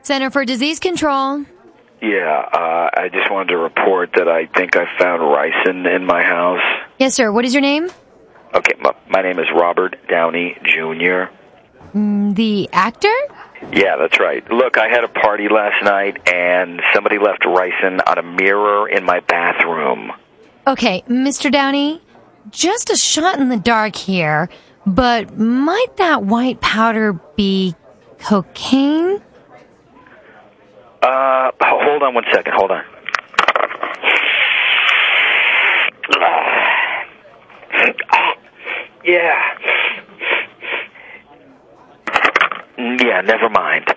Center for Disease Control. Yeah, I just wanted to report that I think I found ricin in my house. Yes, sir. What is your name? Okay, my name is Robert Downey Jr. The actor? Yeah, that's right. Look, I had a party last night, and somebody left ricin on a mirror in my bathroom. Okay, Mr. Downey, just a shot in the dark here, but might that white powder be cocaine? Hold on one second. Hold on. Yeah. Yeah, never mind.